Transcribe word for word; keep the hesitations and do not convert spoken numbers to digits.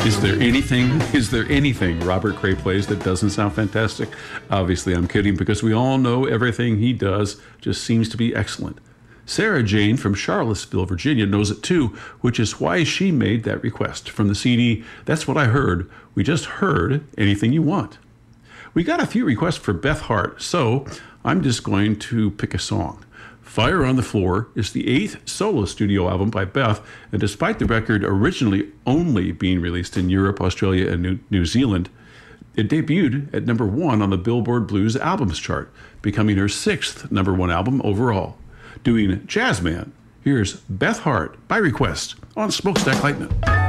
Is there anything, is there anything Robert Cray plays that doesn't sound fantastic? Obviously, I'm kidding, because we all know everything he does just seems to be excellent. Sarah Jane from Charlottesville, Virginia knows it too, which is why she made that request from the C D, That's What I Heard. We just heard Anything You Want. We got a few requests for Beth Hart, so I'm just going to pick a song. Fire on the Floor is the eighth solo studio album by Beth, and despite the record originally only being released in Europe, Australia, and New, New Zealand, it debuted at number one on the Billboard Blues Albums chart, becoming her sixth number one album overall. Doing Jazzman, here's Beth Hart by request on Smokestack Lightning.